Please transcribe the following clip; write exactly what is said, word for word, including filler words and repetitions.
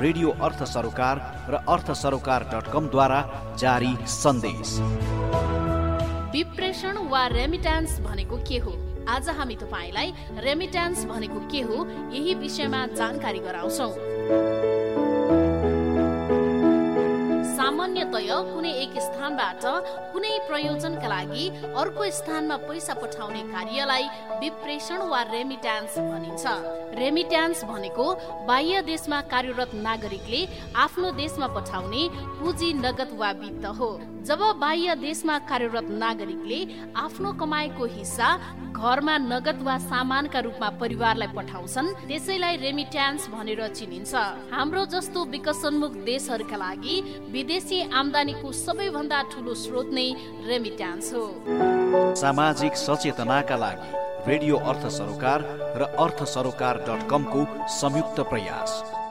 Radio अर्थ सरोकार र अर्थ सरोकार डट कमद्वारा जारी सन्देश। विप्रेषण वा रेमिट्यान्स भनेको के हो? आज हामी तपाईलाई रेमिट्यान्स भनेको के हो यही विषयमा जानकारी गराउँछौ। सामान्यतया कुनै एक स्थानबाट कुनै प्रयोजनका लागि अर्को स्थानमा पैसा पठाउने कार्यलाई विप्रेषण वा रेमिट्यान्स भनिन्छ। रेमिट्यान्स भनेको बाह्य देशमा कार्यरत नागरिकले आफ्नो देशमा पठाउने पुँजी नगद वा वित्त हो। जब बाह्य देशमा कार्यरत नागरिकले आफ्नो कमाएको हिस्सा घरमा नगद वा सामानका रूपमा परिवारलाई पठाउँछन् त्यसैलाई रेमिट्यान्स भनेर चिनिन्छ। हाम्रो जस्तो विकसनोन्मुख देशहरूका लागि विदेशी आम्दानीको सबैभन्दा ठूलो स्रोत नै रेमिट्यान्स हो। सामाजिक सचेतनाका लागि रेडियो अर्थ सरोकार र अर्थ सरोकार डट कमको संयुक्त प्रयास।